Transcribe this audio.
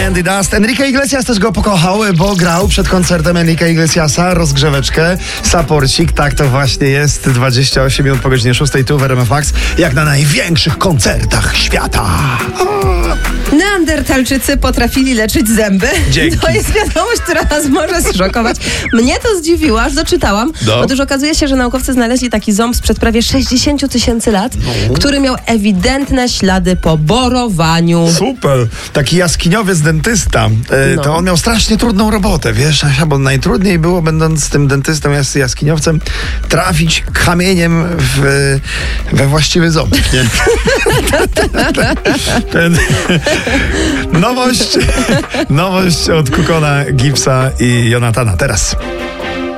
Candy Dust. Enrique Iglesias też go pokochał, bo grał przed koncertem Enrique Iglesiasa rozgrzeweczkę, saporcik. Tak to właśnie jest. 28 minut po godzinie 6 tu w RMF Max. Jak na największych koncertach świata. Neandertalczycy potrafili leczyć zęby. Dzięki. To jest wiadomość, która nas może zszokować. Mnie to zdziwiło, aż doczytałam. No. Otóż okazuje się, że naukowcy znaleźli taki ząb sprzed prawie 60 000 lat, który miał ewidentne ślady po borowaniu. Super. Taki jaskiniowiec dentysta. No. To on miał strasznie trudną robotę, wiesz, Asia, bo najtrudniej było, będąc tym dentystą, jaskiniowcem, trafić kamieniem we właściwy ząb, nie? Nowość od Kukona, Gipsa i Jonatana. Teraz.